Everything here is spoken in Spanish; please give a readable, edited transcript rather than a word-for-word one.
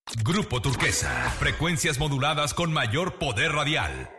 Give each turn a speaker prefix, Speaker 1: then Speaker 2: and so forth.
Speaker 1: Grupo Turquesa, frecuencias moduladas con mayor poder radial.